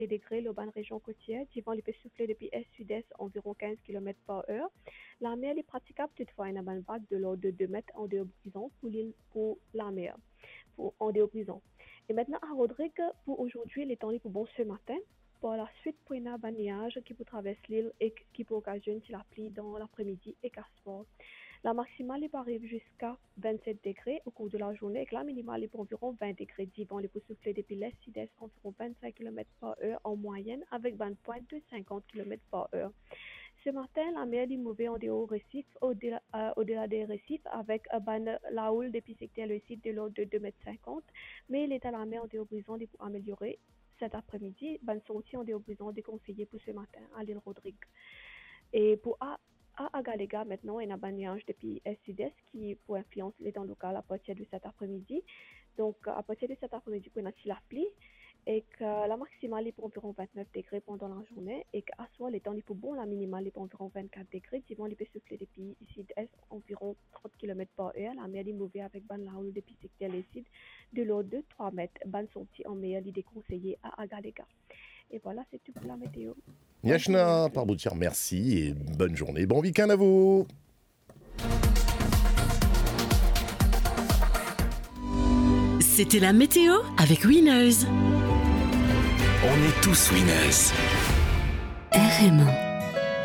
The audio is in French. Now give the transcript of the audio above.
degrés, le ban région côtière, vent il peut souffler depuis est-sud-est environ 15 km par heure. La mer est praticable toutefois une bonne vague de l'ordre de 2 mètres en dehors brisant pour l'île pour la mer, en dehors brisant. Et maintenant à Rodrigue, pour aujourd'hui, les temps est pour bon ce matin. Par la suite, pour une nuage qui peut traverser l'île et qui peut occasionner la pluie dans l'après-midi et Casport. La maximale peut arriver jusqu'à 27 degrés au cours de la journée et la minimale est pour environ 20 degrés. Vent les peut souffler depuis l'est sud-est environ 25 km par heure en moyenne avec une pointe de 50 km par heure. Ce matin, la mer est mauvaise en dehors récif, au-delà des récifs, avec la houle depuis secteur le site de l'ordre de 2,50 m, mais l'état de la mer en dehors brisant est pour améliorer cet après-midi. Bonne sortie en dehors brisant déconseillée pour ce matin à l'île Rodrigue. Et pour à Agalega, maintenant, il y a un nuage depuis est-sud-est qui peut influencer les temps locaux à partir de cet après-midi. Donc, à partir de cet après-midi, on a la pluie et que la maximale est pour environ 29 degrés pendant la journée et qu'à soir, les temps est pour bon, la minimale est pour environ 24 degrés. Vent il peut souffler depuis sud-est environ 30 km par heure. La mer est mauvaise avec ban la houle depuis secteur le sud de l'ordre de 3 mètres. Bonne sortie en mer, l'idée conseillée à Agalega. Et voilà, c'est tout pour la météo. Yachna Parboutier, merci et bonne journée. Bon week-end à vous. C'était la météo avec Winners. On est tous winners. RM1.